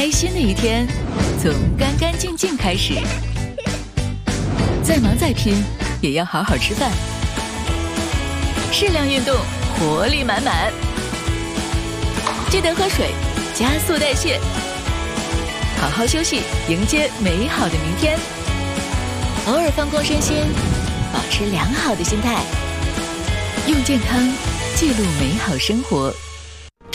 开心的一天从干干净净开始，再忙再拼也要好好吃饭，适量运动，活力满满。记得喝水，加速代谢，好好休息，迎接美好的明天。偶尔放空身心，保持良好的心态，用健康记录美好生活。